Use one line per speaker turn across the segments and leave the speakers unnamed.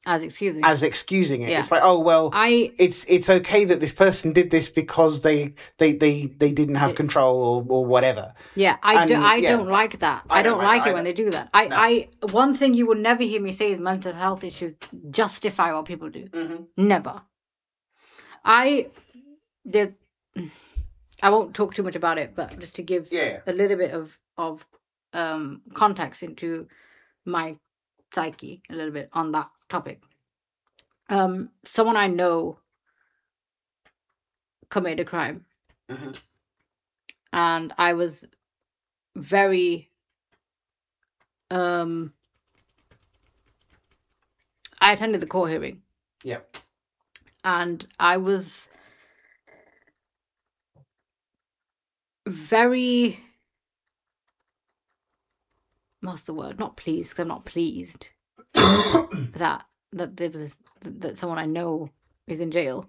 as excusing it.
Yeah. It's like, oh well, it's okay that this person did this because they didn't have control or whatever.
Yeah, I don't like that. I don't like it when they do that. One thing you will never hear me say is mental health issues justify what people do.
Mm-hmm.
Never. I won't talk too much about it, but just to give a little bit of context into my psyche a little bit on that topic. Someone I know committed a crime,
mm-hmm.
and I was very I attended the court hearing.
Yeah.
And I was very, what's the word? Not pleased, because I'm not pleased that there was that someone I know is in jail.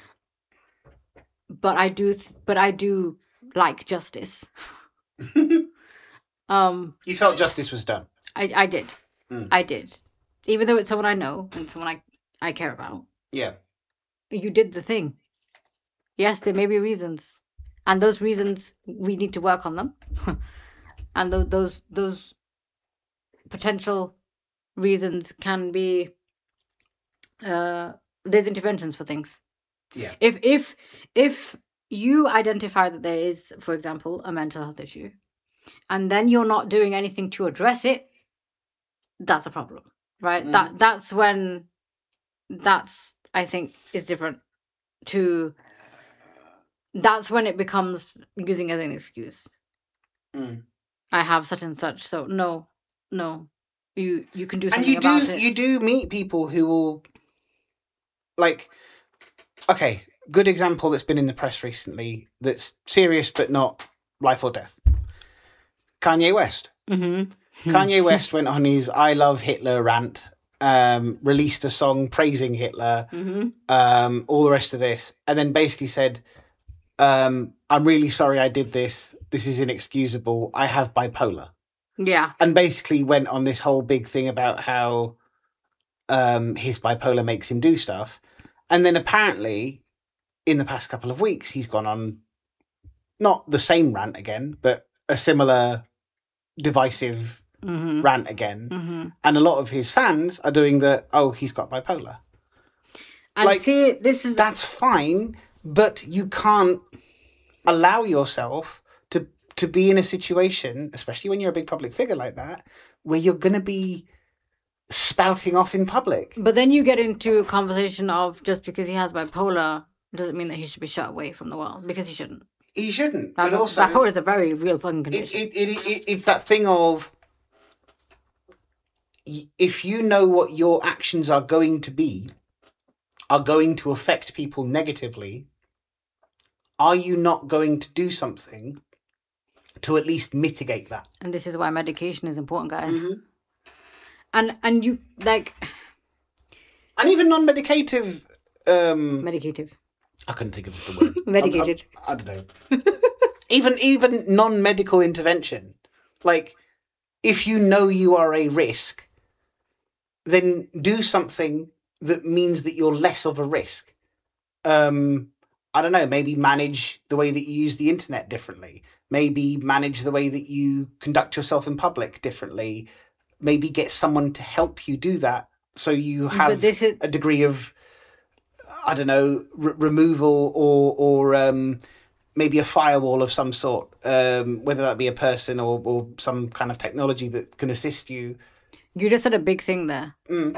But I do like justice.
You felt justice was done.
I did. I did. Even though it's someone I know and someone I care about.
Yeah.
You did the thing. Yes, there may be reasons. And those reasons, we need to work on them. And those potential reasons can be... there's interventions for things.
Yeah.
If you identify that there is, for example, a mental health issue, and then you're not doing anything to address it, that's a problem, right? That's when, I think, is different to... That's when it becomes using as an excuse. I have such and such, so no, you can do something about it.
And you do meet people who will, like, okay, good example that's been in the press recently that's serious but not life or death. Kanye West.
Mm-hmm.
Kanye West went on his I Love Hitler rant, released a song praising Hitler, all the rest of this, and then basically said, I'm really sorry I did this. This is inexcusable. I have bipolar.
Yeah.
And basically went on this whole big thing about how his bipolar makes him do stuff. And then apparently, in the past couple of weeks, he's gone on not the same rant again, but a similar divisive rant again.
Mm-hmm.
And a lot of his fans are doing he's got bipolar.
And see,
that's fine, but you can't allow yourself to be in a situation, especially when you're a big public figure like that, where you're going to be spouting off in public.
But then you get into a conversation of just because he has bipolar doesn't mean that he should be shut away from the world, because he shouldn't.
He shouldn't. But also,
bipolar is a very real fucking condition.
It's that thing of, if you know what your actions are going to affect people negatively, are you not going to do something to at least mitigate that?
And this is why medication is important, guys. And you, like...
And even non-medicative...
Medicative.
I couldn't think of the word.
Medicated.
I don't know. even non-medical intervention. Like, if you know you are a risk, then do something that means that you're less of a risk. I don't know, maybe manage the way that you use the internet differently. Maybe manage the way that you conduct yourself in public differently. Maybe get someone to help you do that so you have a degree of, I don't know, removal or maybe a firewall of some sort, whether that be a person or some kind of technology that can assist you.
You just said a big thing there.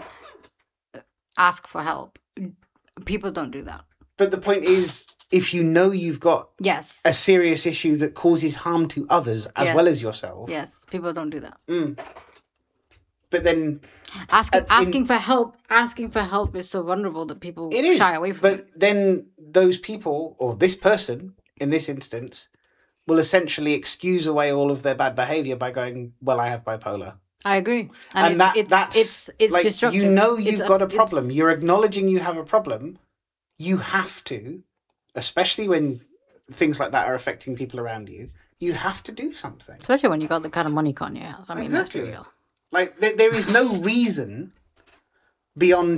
Ask for help. People don't do that.
But the point is, if you know you've got a serious issue that causes harm to others as well as yourself.
Yes, people don't do that.
But then...
Asking for help is so vulnerable that people shy away from it.
But then those people, or this person, in this instance, will essentially excuse away all of their bad behaviour by going, well, I have bipolar.
I agree.
And that's like,
destructive.
You know you've got a problem. You're acknowledging you have a problem. You have to, especially when things like that are affecting people around you, you have to do something.
Especially when you got the kind of money Kanye has. I mean,
exactly.
That's real.
Like, there is no reason beyond